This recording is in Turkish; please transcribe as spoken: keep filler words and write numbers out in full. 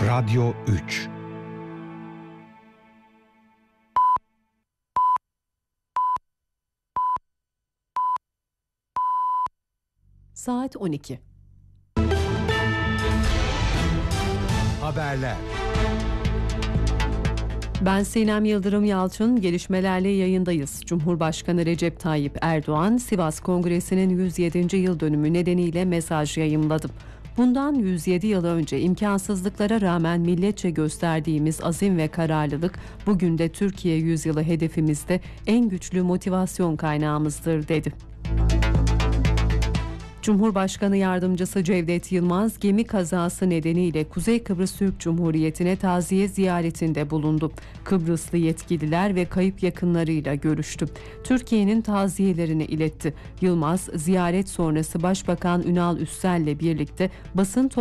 Radyo üç. Saat on iki. Haberler. Ben Sinem Yıldırım Yalçın, gelişmelerle yayındayız. Cumhurbaşkanı Recep Tayyip Erdoğan, Sivas Kongresi'nin yüz yedinci yıl dönümü nedeniyle mesaj yayımladı. Bundan yüz yedi yıl önce imkansızlıklara rağmen milletçe gösterdiğimiz azim ve kararlılık, bugün de Türkiye yüzyılı hedefimizde en güçlü motivasyon kaynağımızdır, dedi. Cumhurbaşkanı Yardımcısı Cevdet Yılmaz, gemi kazası nedeniyle Kuzey Kıbrıs Türk Cumhuriyeti'ne taziye ziyaretinde bulundu. Kıbrıslı yetkililer ve kayıp yakınlarıyla görüştü. Türkiye'nin taziyelerini iletti. Yılmaz, ziyaret sonrası Başbakan Ünal Üssel'le birlikte basın